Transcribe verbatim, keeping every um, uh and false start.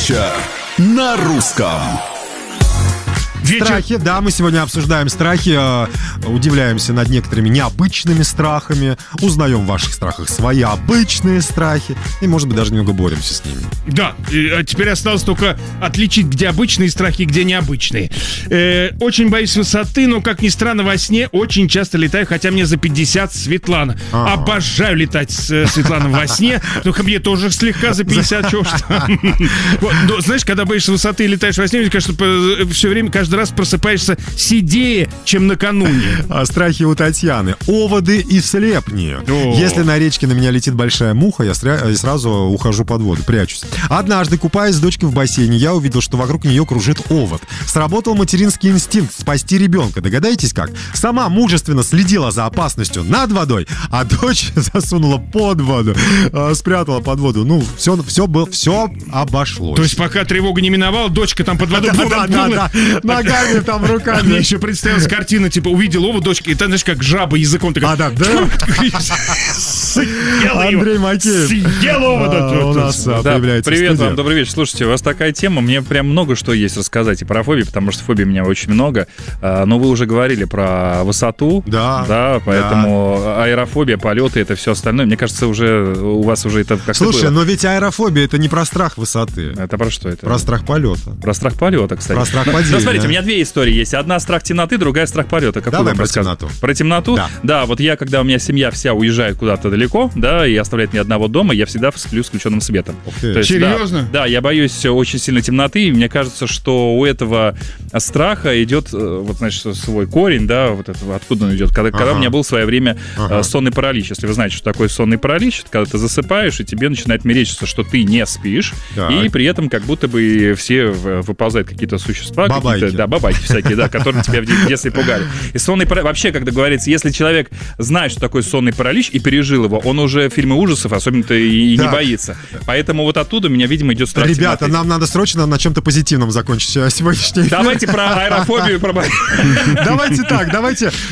Вечер на русском. Вечер... Страхи, да, мы сегодня обсуждаем страхи, э, удивляемся над некоторыми необычными страхами, узнаем в ваших страхах свои обычные страхи и, может быть, даже немного боремся с ними. Да, и, а теперь осталось только отличить, где обычные страхи, где необычные. Э, очень боюсь высоты, но, как ни странно, во сне очень часто летаю, хотя мне за пятьдесят, Светлана. А-а-а. Обожаю летать с Светланой во сне, только мне тоже слегка за пятьдесят, чего ж там. Знаешь, когда боишься высоты и летаешь во сне, мне кажется, все время, каждый раз просыпаешься сидее, чем накануне. А страхи у Татьяны. Оводы и слепни. О. Если на речке на меня летит большая муха, я сря- сразу ухожу под воду, прячусь. Однажды, купаясь с дочкой в бассейне, я увидел, что вокруг нее кружит овод. Сработал материнский инстинкт спасти ребенка. Догадаетесь как? Сама мужественно следила за опасностью над водой, а дочь засунула под воду, спрятала под воду. Ну, все, все, было, все обошлось. То есть, пока тревога не миновала, дочка там под водой... Да, да, да, ногами там, руками. Мне еще представилась картина, типа, увидел овод, дочка, и ты, знаешь, как жаба языком такая... А, да, да. Андрей Макеев. Съел овода. У нас появляется Привет вам, добрый вечер. Слушайте, у вас такая тема, мне прям много что есть рассказать и про фобии, потому что фобий у меня очень много. Но вы уже говорили про высоту. Да. Да, поэтому аэрофобия, полеты, это все остальное. Мне кажется, уже у вас уже это как-то Слушай, было. но ведь аэрофобия — это не про страх высоты. Это про что это? Про страх полета. Про страх полета, кстати. Про страх Ну, падения. ну, смотрите, у меня две истории есть. Одна страх темноты, другая страх полета. Какую Давай вам про рассказывать? темноту. Про темноту? Да. Да, вот я, когда у меня семья вся уезжает куда-то далеко, да, и оставляет меня одного дома, я всегда сплю с включенным светом. ты. То есть, Серьезно? Да, да, я боюсь очень сильно темноты, и мне кажется, что у этого страха идет, вот, значит, свой корень, да, вот этого, откуда он идет. Когда, ага. когда у меня был в свое время ага. сонный паралич. Если вы знаете, что такое сонный паралич, это когда ты засыпаешь, и тебе начинает мерещиться, что ты не спишь, так. и при этом как будто бы все выползают какие-то существа, бабайки. какие-то, да, бабайки всякие, да, которые тебя в детстве пугали. И сонный паралич, вообще, когда говорится, если человек знает, что такое сонный паралич и пережил его, он уже фильмы ужасов особенно-то и да. не боится. Поэтому вот оттуда у меня, видимо, идет страх Ребята, темноты. нам надо срочно на чем-то позитивном закончить сегодняшний эфир. Давайте про аэрофобию, про... Давайте так, давайте